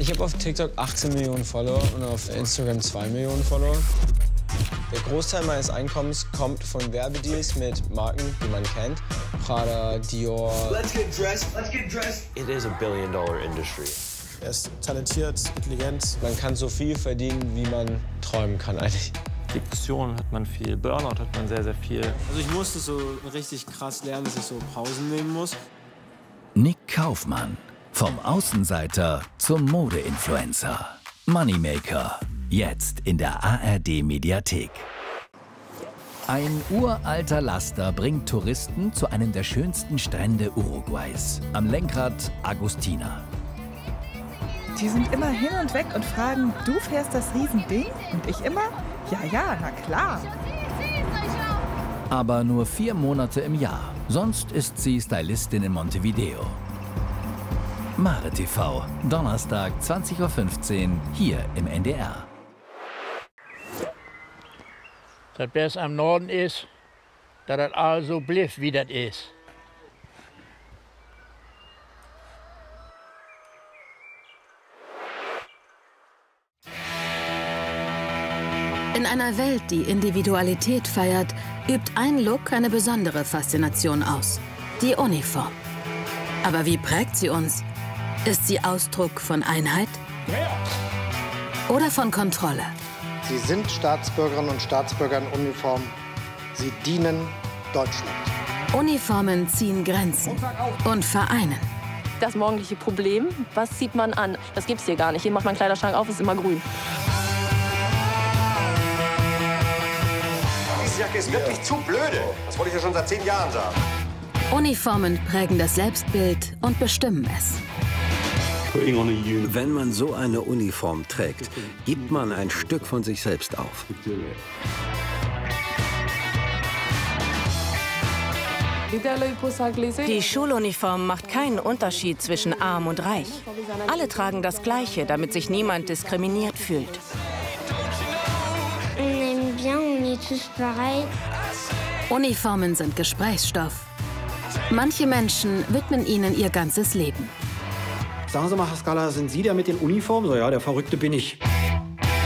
Ich habe auf TikTok 18 Millionen Follower und auf Instagram 2 Millionen Follower. Der Großteil meines Einkommens kommt von Werbedeals mit Marken, die man kennt. Prada, Dior. Let's get dressed. Let's get dressed. It is a billion-dollar industry. Er ist talentiert, intelligent. Man kann so viel verdienen, wie man träumen kann eigentlich. Depressionen hat man viel, Burnout hat man sehr, sehr viel. Also ich musste so richtig krass lernen, dass ich so Pausen nehmen muss. Nick Kaufmann. Vom Außenseiter zum Mode-Influencer. Moneymaker. Jetzt in der ARD-Mediathek. Ein uralter Laster bringt Touristen zu einem der schönsten Strände Uruguays. Am Lenkrad Agustina. Die sind immer hin und weg und fragen, du fährst das Riesending? Und ich immer, ja, na klar. Aber nur 4 Monate im Jahr. Sonst ist sie Stylistin in Montevideo. Mare TV, Donnerstag 20:15 Uhr, hier im NDR. Das Beste am Norden ist, dass das alles so blieb, wie das ist. In einer Welt, die Individualität feiert, übt ein Look eine besondere Faszination aus. Die Uniform. Aber wie prägt sie uns? Ist sie Ausdruck von Einheit? Oder von Kontrolle? Sie sind Staatsbürgerinnen und Staatsbürger in Uniform. Sie dienen Deutschland. Uniformen ziehen Grenzen und vereinen. Das morgendliche Problem, was zieht man an? Das gibt's hier gar nicht. Hier macht man Kleiderschrank auf, ist immer grün. Diese Jacke ist wirklich zu blöde. Das wollte ich ja schon seit 10 Jahren sagen. Uniformen prägen das Selbstbild und bestimmen es. Wenn man so eine Uniform trägt, gibt man ein Stück von sich selbst auf. Die Schuluniform macht keinen Unterschied zwischen arm und reich. Alle tragen das Gleiche, damit sich niemand diskriminiert fühlt. Uniformen sind Gesprächsstoff. Manche Menschen widmen ihnen ihr ganzes Leben. Sagen Sie mal, Herr Scala, sind Sie der mit den Uniformen? So, ja, der Verrückte bin ich.